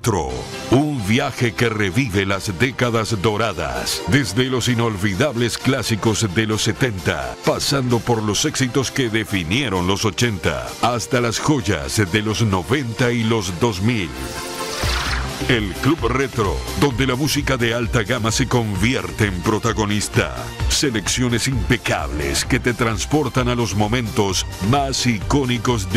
Retro, un viaje que revive las décadas doradas, desde los inolvidables clásicos de los 70, pasando por los éxitos que definieron los 80, hasta las joyas de los 90 y los 2000. El Club Retro, donde la música de alta gama se convierte en protagonista. Selecciones impecables que te transportan a los momentos más icónicos de